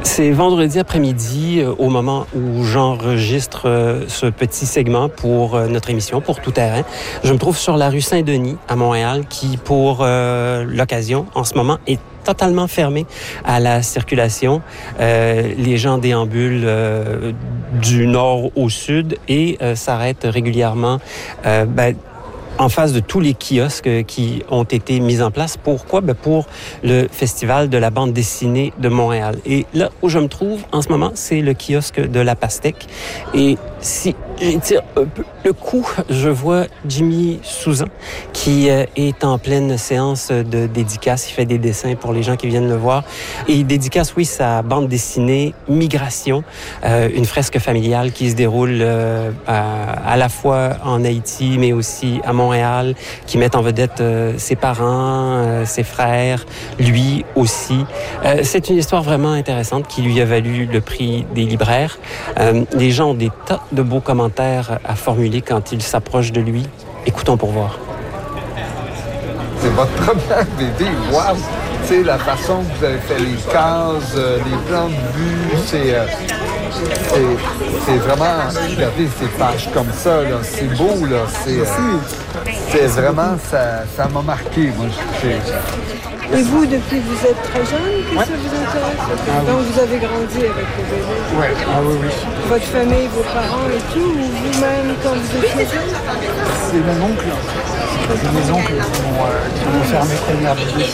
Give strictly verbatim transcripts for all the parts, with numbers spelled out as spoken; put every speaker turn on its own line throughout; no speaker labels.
C'est vendredi après-midi, euh, au moment où j'enregistre euh, ce petit segment pour euh, notre émission, pour Tout Terrain. Je me trouve sur la rue Saint-Denis, à Montréal, qui, pour euh, l'occasion, en ce moment, est totalement fermée à la circulation. Euh, les gens déambulent euh, du nord au sud et euh, s'arrêtent régulièrement euh, ben, en face de tous les kiosques qui ont été mis en place. Pourquoi? Ben pour le Festival de la bande dessinée de Montréal. Et là où je me trouve en ce moment, c'est le kiosque de la Pastèque. Et si j'étire un peu le coup, je vois Jimmy Souzan qui est en pleine séance de dédicace. Il fait des dessins pour les gens qui viennent le voir. Et il dédicace, oui, sa bande dessinée Migration, euh, une fresque familiale qui se déroule euh, à, à la fois en Haïti, mais aussi à Montréal, qui met en vedette euh, ses parents, euh, ses frères, lui aussi. Euh, c'est une histoire vraiment intéressante qui lui a valu le prix des libraires. Euh, les gens ont des tas de beaux commentaires à formuler quand ils s'approchent de lui. Écoutons pour voir.
C'est votre première B D, wow! Tu sais, la façon que vous avez fait les cases, euh, les plans de vue, c'est, euh, c'est, c'est vraiment... Regardez ces pages comme ça, là, c'est beau, là, c'est... Euh, c'est vraiment... Ça, ça m'a marqué, moi.
Et vous, depuis que vous êtes très jeune, que ouais. ça vous intéresse? Ah, donc, oui. Vous avez grandi avec le bébé?
Oui, ah oui, oui.
Votre famille, vos parents et tout, ou vous-même, quand vous étiez jeune?
C'est mon oncle. C'est mes oncles qui m'ont, euh, qui m'ont fait mes premières B D.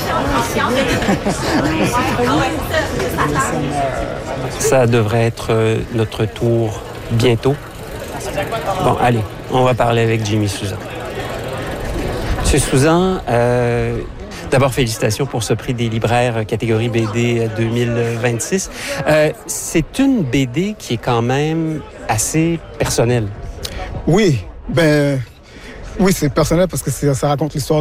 Ça devrait être notre tour bientôt. Bon, allez, on va parler avec Jimmy Souzan. Monsieur Souzan, euh, d'abord, félicitations pour ce prix des libraires catégorie B D deux mille vingt-six. Euh, c'est une B D qui est quand même assez personnelle.
Oui, ben... Oui, c'est personnel parce que c'est, ça raconte l'histoire